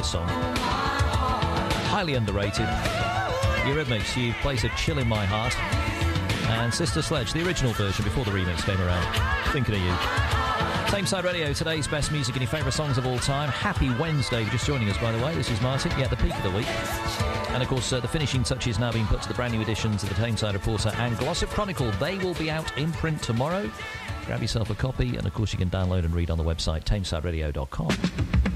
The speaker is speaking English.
this song. Highly underrated. Eurythmics, You Place a Chill in My Heart. And Sister Sledge, the original version before the remix came around. Thinking of you. Tameside Radio, today's best music and your favourite songs of all time. Happy Wednesday. Just joining us, by the way. This is Martin. Yeah, the peak of the week. And, of course, the finishing touches now being put to the brand new editions of the Tameside Reporter and Glossop Chronicle. They will be out in print tomorrow. Grab yourself a copy, and, of course, you can download and read on the website, tamesideradio.com.